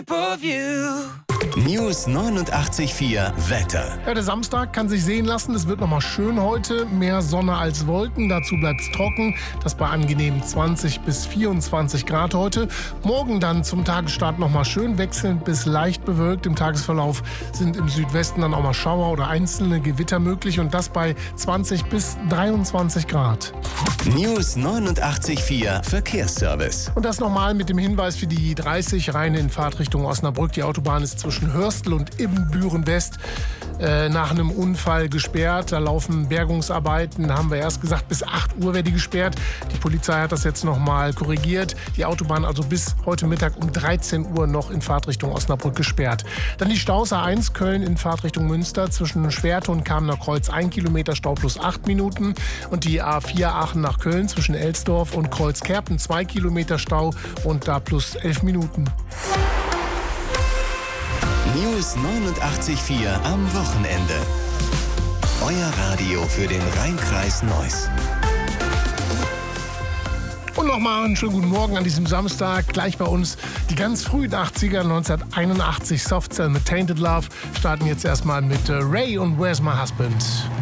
News 89.4 Wetter. Ja, der Samstag kann sich sehen lassen. Es wird nochmal schön heute. Mehr Sonne als Wolken. Dazu bleibt es trocken. Das bei angenehmen 20 bis 24 Grad heute. Morgen dann zum Tagesstart nochmal schön wechselnd bis leicht bewölkt. Im Tagesverlauf sind im Südwesten dann auch mal Schauer oder einzelne Gewitter möglich. Und das bei 20 bis 23 Grad. News 89.4 Verkehrsservice. Und das nochmal mit dem Hinweis für die 30 rein in Fahrtrichtung Osnabrück. Die Autobahn ist zwischen Hörstel und Ibbenbüren West nach einem Unfall gesperrt. Da laufen Bergungsarbeiten. Da haben wir erst gesagt, bis 8 Uhr wäre die gesperrt. Die Polizei hat das jetzt nochmal korrigiert. Die Autobahn also bis heute Mittag um 13 Uhr noch in Fahrtrichtung Osnabrück gesperrt. Dann die Staus A1 Köln in Fahrtrichtung Münster zwischen Schwerte und Kamener Kreuz 1 Kilometer Stau plus 8 Minuten. Und die A4 Aachen nach Köln zwischen Elsdorf und Kreuzkerpen 2 Kilometer Stau und da plus 11 Minuten. News 89.4 am Wochenende. Euer Radio für den Rhein-Kreis Neuss. Und nochmal einen schönen guten Morgen an diesem Samstag. Gleich bei uns die ganz frühen 80er, 1981 Soft Cell mit Tainted Love. Starten jetzt erstmal mit Ray und Where's My Husband.